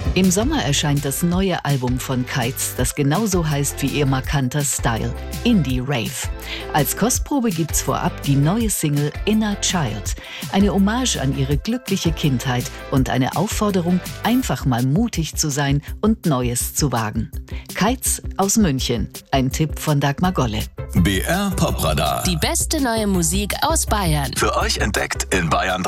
Im Sommer erscheint das neue Album von Kites, das genauso heißt wie ihr markanter Style, Indie Rave. Als Kostprobe gibt's vorab die neue Single Inner Child, eine Hommage an ihre glückliche Kindheit und eine Aufforderung, einfach mal mutig zu sein und Neues zu wagen. Kites aus München, ein Tipp von Dagmar Golle. BR Popradar. Die beste neue Musik aus Bayern. Für euch entdeckt in Bayern 3.